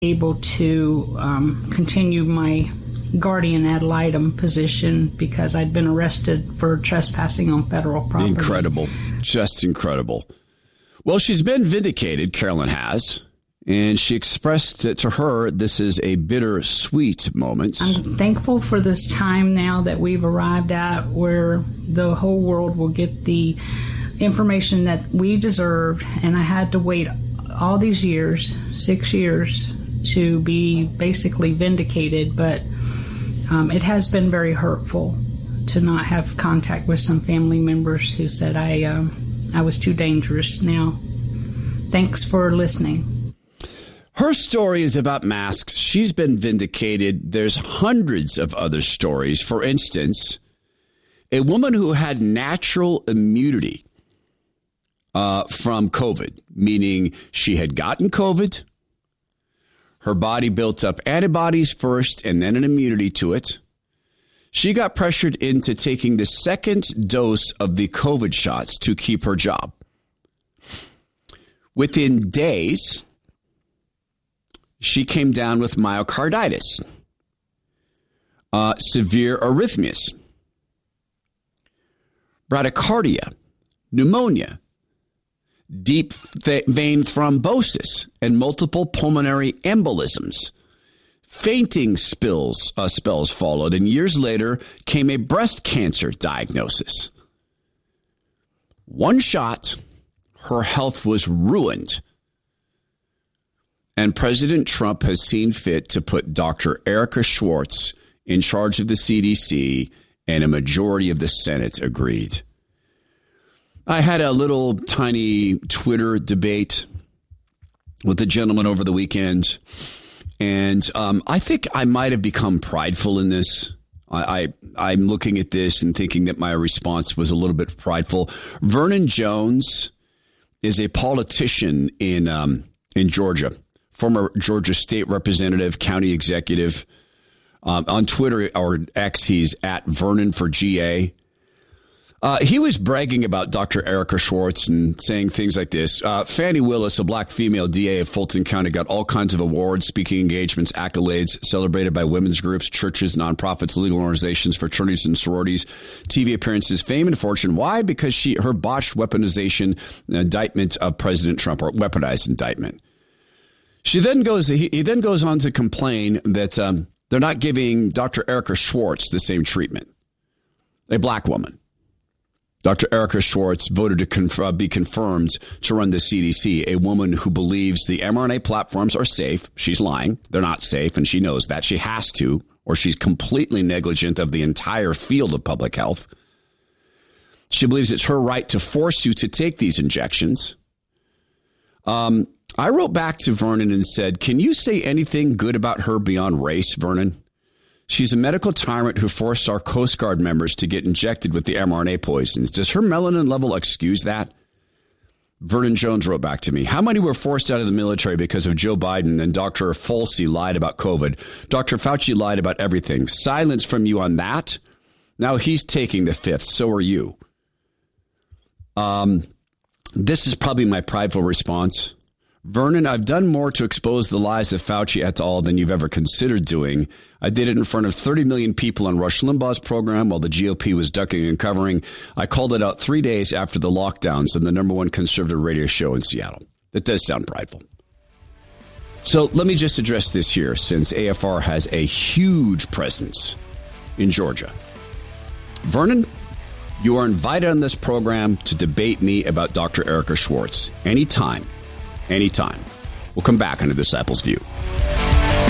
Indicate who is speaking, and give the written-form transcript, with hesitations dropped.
Speaker 1: able to continue my guardian ad litem position because I'd been arrested for trespassing on federal property.
Speaker 2: Incredible. Just incredible. Well, she's been vindicated, Carolyn has, and she expressed that to her this is a bittersweet moment.
Speaker 1: I'm thankful for this time now that we've arrived at where the whole world will get the information that we deserved, and I had to wait all these years, 6 years, to be basically vindicated, but it has been very hurtful to not have contact with some family members who said I was too dangerous now. Thanks for listening.
Speaker 2: Her story is about masks. She's been vindicated. There's hundreds of other stories. For instance, a woman who had natural immunity from COVID, meaning she had gotten COVID. Her body built up antibodies first and then an immunity to it. She got pressured into taking the second dose of the COVID shots to keep her job. Within days, she came down with myocarditis, severe arrhythmias, bradycardia, pneumonia, deep vein thrombosis, and multiple pulmonary embolisms. Fainting spells followed, and years later came a breast cancer diagnosis. One shot, her health was ruined. And President Trump has seen fit to put Dr. Erica Schwartz in charge of the CDC, and a majority of the Senate agreed. I had a little tiny Twitter debate with a gentleman over the weekend, and I think I might have become prideful in this. I'm looking at this and thinking that my response was a little bit prideful. Vernon Jones is a politician in Georgia, former Georgia state representative, county executive. On Twitter or X, he's at Vernon for GA. He was bragging about Dr. Erica Schwartz and saying things like this. Fannie Willis, a black female DA of Fulton County, got all kinds of awards, speaking engagements, accolades, celebrated by women's groups, churches, nonprofits, legal organizations, fraternities, and sororities, TV appearances, fame, and fortune. Why? Because her botched weaponization indictment of President Trump, or weaponized indictment. He then goes on to complain that they're not giving Dr. Erica Schwartz the same treatment. A black woman. Dr. Erica Schwartz voted to be confirmed to run the CDC, a woman who believes the mRNA platforms are safe. She's lying. They're not safe, and she knows that. She has to, or she's completely negligent of the entire field of public health. She believes it's her right to force you to take these injections. I wrote back to Vernon and said, can you say anything good about her beyond race, Vernon? She's a medical tyrant who forced our Coast Guard members to get injected with the mRNA poisons. Does her melanin level excuse that? Vernon Jones wrote back to me. How many were forced out of the military because of Joe Biden and Dr. Fauci lied about COVID? Dr. Fauci lied about everything. Silence from you on that. Now he's taking the fifth. So are you. This is probably my prideful response. Vernon, I've done more to expose the lies of Fauci et al. Than you've ever considered doing. I did it in front of 30 million people on Rush Limbaugh's program while the GOP was ducking and covering. I called it out 3 days after the lockdowns on the #1 conservative radio show in Seattle. That does sound prideful. So let me just address this here, since AFR has a huge presence in Georgia. Vernon, you are invited on this program to debate me about Dr. Erica Schwartz anytime. Anytime. We'll come back on the Disciples View.